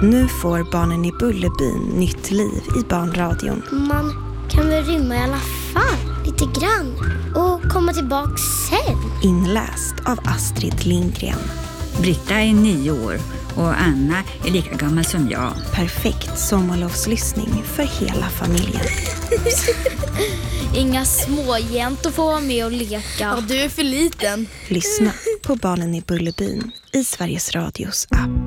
Nu får Barnen i Bullerbyn nytt liv i barnradion. Man kan väl rymma i alla fall, lite grann. Och komma tillbaka sen. Inläst av Astrid Lindgren. Britta är 9 år och Anna är lika gammal som jag. Perfekt sommarlovslyssning för hela familjen. Inga småjäntor får vara med och leka. Ja, du är för liten. Lyssna på Barnen i Bullerbyn i Sveriges Radios app.